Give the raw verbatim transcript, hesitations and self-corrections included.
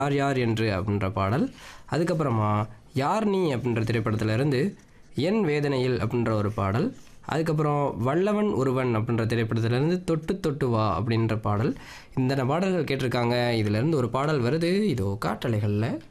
யார் யார் என்று அப்படின்ற பாடல். அதுக்கப்புறமா யார் நீ அப்படின்ற திரைப்படத்திலிருந்து என் வேதனையில் அப்படின்ற ஒரு பாடல். அதுக்கப்புறம் வல்லவன் ஒருவன் அப்படின்ற திரைப்படத்திலேருந்து தொட்டு தொட்டு வா அப்படின்ற பாடல். இந்த பாடல்கள் கேட்டிருக்காங்க. இதிலேருந்து ஒரு பாடல் வருது, இதோ காற்றலைகளில்.